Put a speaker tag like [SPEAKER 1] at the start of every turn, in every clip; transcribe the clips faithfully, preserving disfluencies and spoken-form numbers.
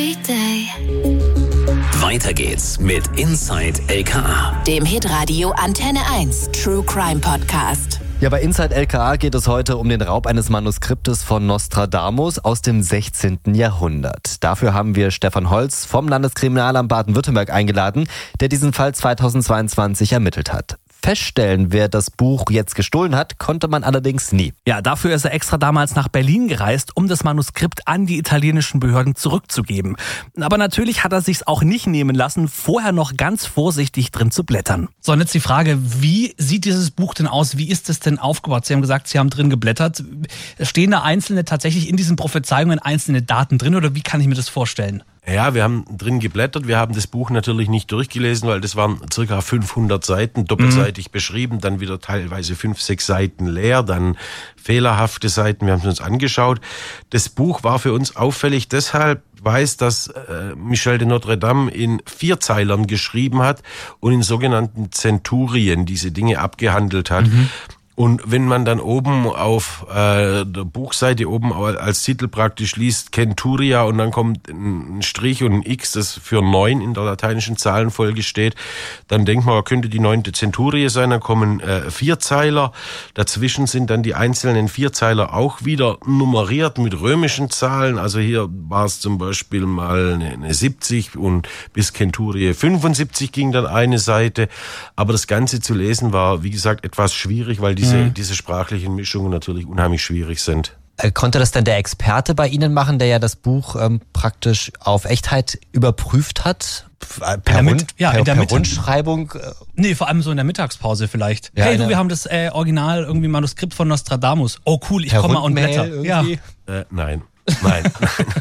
[SPEAKER 1] Weiter geht's mit Inside L K A,
[SPEAKER 2] dem Hitradio Antenne eins True Crime Podcast.
[SPEAKER 3] Ja, bei Inside L K A geht es heute um den Raub eines Manuskriptes von Nostradamus aus dem sechzehnten Jahrhundert. Dafür haben wir Stefan Holz vom Landeskriminalamt Baden-Württemberg eingeladen, der diesen Fall zweitausendzweiundzwanzig ermittelt hat. Feststellen, wer das Buch jetzt gestohlen hat, konnte man allerdings nie.
[SPEAKER 4] Ja, dafür ist er extra damals nach Berlin gereist, um das Manuskript an die italienischen Behörden zurückzugeben. Aber natürlich hat er sich's auch nicht nehmen lassen, vorher noch ganz vorsichtig drin zu blättern. So, und jetzt die Frage, wie sieht dieses Buch denn aus? Wie ist es denn aufgebaut? Sie haben gesagt, Sie haben drin geblättert. Stehen da einzelne, tatsächlich in diesen Prophezeiungen einzelne Daten drin oder wie kann ich mir das vorstellen?
[SPEAKER 5] Ja, wir haben drin geblättert. Wir haben das Buch natürlich nicht durchgelesen, weil das waren circa fünfhundert Seiten, doppelseitig mhm. beschrieben, dann wieder teilweise fünf, sechs Seiten leer, dann fehlerhafte Seiten. Wir haben es uns angeschaut. Das Buch war für uns auffällig deshalb, weiß, dass äh, Michel de Notre Dame in Vierzeilern geschrieben hat und in sogenannten Zenturien diese Dinge abgehandelt hat. Mhm. Und wenn man dann oben auf äh, der Buchseite oben als Titel praktisch liest Centuria und dann kommt ein Strich und ein X, das für neun in der lateinischen Zahlenfolge steht, dann denkt man, könnte die neunte Centurie sein, dann kommen äh, Vierzeiler, dazwischen sind dann die einzelnen Vierzeiler auch wieder nummeriert mit römischen Zahlen, also hier war es zum Beispiel mal eine, eine siebzig und bis Centurie fünfundsiebzig ging dann eine Seite, aber das Ganze zu lesen war, wie gesagt, etwas schwierig, weil diese, mhm. diese sprachlichen Mischungen natürlich unheimlich schwierig sind.
[SPEAKER 3] Konnte das denn der Experte bei Ihnen machen, der ja das Buch ähm, praktisch auf Echtheit überprüft hat? Per,
[SPEAKER 4] Mit,
[SPEAKER 3] Rund,
[SPEAKER 4] ja,
[SPEAKER 3] per,
[SPEAKER 4] in der
[SPEAKER 3] per
[SPEAKER 4] Mittag-
[SPEAKER 3] Rundschreibung?
[SPEAKER 4] Nee, vor allem so in der Mittagspause vielleicht.
[SPEAKER 3] Ja,
[SPEAKER 4] hey du,
[SPEAKER 3] eine-
[SPEAKER 4] wir haben das äh, Original irgendwie Manuskript von Nostradamus. Oh cool, ich
[SPEAKER 3] Per
[SPEAKER 4] komme mal und
[SPEAKER 3] Rundmail
[SPEAKER 4] blätter. Ja.
[SPEAKER 3] irgendwie?
[SPEAKER 5] Äh, nein, nein.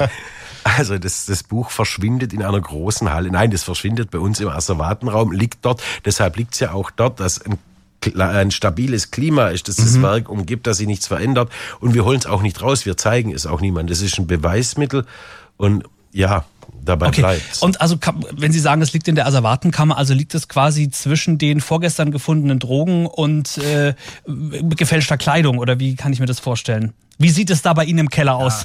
[SPEAKER 5] Also das, das Buch verschwindet in einer großen Halle. Nein, das verschwindet bei uns im Asservatenraum, liegt dort. Deshalb liegt es ja auch dort, dass ein ein stabiles Klima ist, dass das mhm. Werk umgibt, dass sich nichts verändert. Und wir holen es auch nicht raus, wir zeigen es auch niemandem. Das ist ein Beweismittel und ja, dabei
[SPEAKER 4] Okay.
[SPEAKER 5] bleibt's.
[SPEAKER 4] Und also, wenn Sie sagen, es liegt in der Asservatenkammer, also liegt es quasi zwischen den vorgestern gefundenen Drogen und äh, gefälschter Kleidung oder wie kann ich mir das vorstellen? Wie sieht es da bei Ihnen im Keller aus?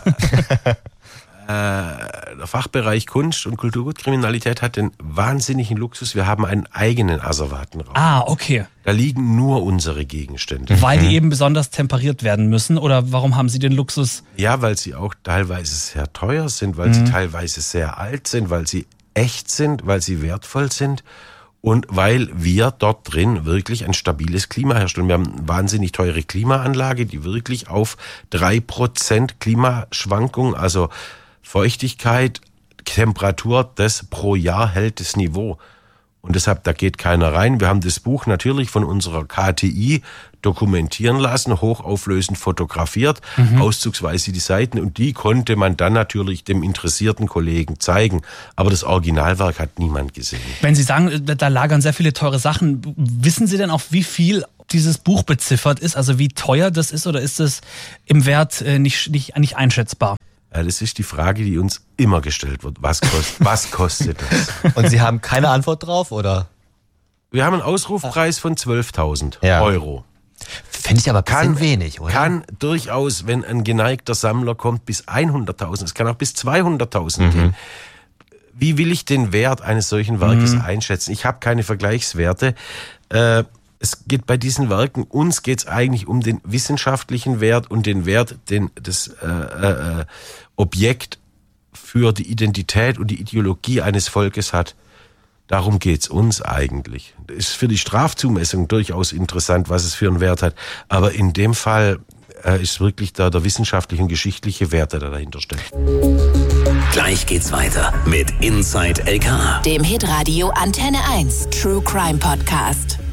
[SPEAKER 5] Äh, der Fachbereich Kunst- und Kulturgutkriminalität hat den wahnsinnigen Luxus, wir haben einen eigenen Asservatenraum.
[SPEAKER 4] Ah, okay.
[SPEAKER 5] Da liegen nur unsere Gegenstände.
[SPEAKER 4] Weil die eben besonders temperiert werden müssen oder warum haben Sie den Luxus?
[SPEAKER 5] Ja, weil sie auch teilweise sehr teuer sind, weil mhm. sie teilweise sehr alt sind, weil sie echt sind, weil sie wertvoll sind und weil wir dort drin wirklich ein stabiles Klima herstellen. Wir haben eine wahnsinnig teure Klimaanlage, die wirklich auf drei Prozent Klimaschwankung, also Feuchtigkeit, Temperatur, das pro Jahr hält das Niveau. Und deshalb, da geht keiner rein. Wir haben das Buch natürlich von unserer K T I dokumentieren lassen, hochauflösend fotografiert, mhm. auszugsweise die Seiten. Und die konnte man dann natürlich dem interessierten Kollegen zeigen. Aber das Originalwerk hat niemand gesehen.
[SPEAKER 4] Wenn Sie sagen, da lagern sehr viele teure Sachen, wissen Sie denn auch, wie viel dieses Buch beziffert ist? Also wie teuer das ist oder ist es im Wert nicht, nicht, nicht einschätzbar?
[SPEAKER 5] Ja, das ist die Frage, die uns immer gestellt wird. Was kostet, was kostet das?
[SPEAKER 3] Und Sie haben keine Antwort drauf, oder?
[SPEAKER 5] Wir haben einen Ausrufpreis von zwölftausend
[SPEAKER 3] Ja.
[SPEAKER 5] Euro.
[SPEAKER 3] Finde ich aber ein bisschen
[SPEAKER 5] Kann,
[SPEAKER 3] wenig, oder?
[SPEAKER 5] kann durchaus, wenn ein geneigter Sammler kommt, bis hunderttausend. Es kann auch bis zweihunderttausend
[SPEAKER 3] Mhm.
[SPEAKER 5] gehen. Wie will ich den Wert eines solchen Werkes
[SPEAKER 4] Mhm.
[SPEAKER 5] einschätzen? Ich habe keine Vergleichswerte. Äh, es geht bei diesen Werken, uns geht es eigentlich um den wissenschaftlichen Wert und den Wert, den das äh, äh, Objekt für die Identität und die Ideologie eines Volkes hat. Darum geht's uns eigentlich. Das ist für die Strafzumessung durchaus interessant, was es für einen Wert hat. Aber in dem Fall äh, ist wirklich da der wissenschaftliche und geschichtliche Wert, der dahinter steckt.
[SPEAKER 1] Gleich geht's weiter mit Inside L K A.
[SPEAKER 2] Dem Hitradio Antenne eins True Crime Podcast.